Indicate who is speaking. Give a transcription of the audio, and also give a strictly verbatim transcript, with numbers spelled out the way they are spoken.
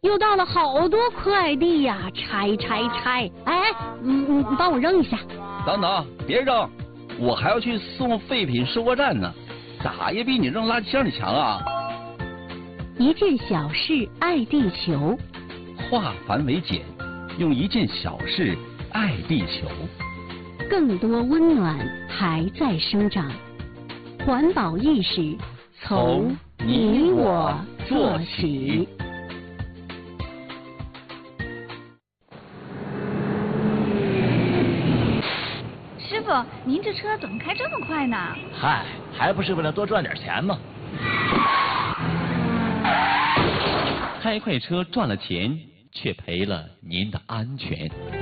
Speaker 1: 又到了好多快递呀，拆拆拆！哎，嗯，你帮我扔一下。
Speaker 2: 等等，别扔，我还要去送废品收货站呢，咋也比你扔垃圾箱里强啊！
Speaker 1: 一件小事爱地球，
Speaker 2: 化繁为简，用一件小事爱地球。
Speaker 1: 更多温暖还在生长，环保意识从你我做起。
Speaker 3: 师傅，您这车怎么开这么快呢？
Speaker 4: 嗨，还不是为了多赚点钱吗？
Speaker 5: 开快车赚了钱，却赔了您的安全。